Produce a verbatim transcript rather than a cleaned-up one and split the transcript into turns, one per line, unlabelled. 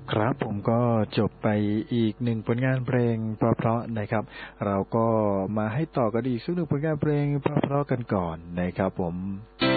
ครับผมก็จบไปอีกหนึ่งผลงานเพลงเพราะๆนะครับเราก็มาให้ต่อกันอีกสักหนึ่งผลงานเพลงเพราะๆกันก่อนนะครับผม